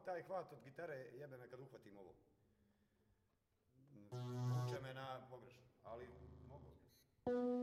taj hvat od gitare jebe me kad uhvatim ovo. Vuče me na pogrešno, ali mogu.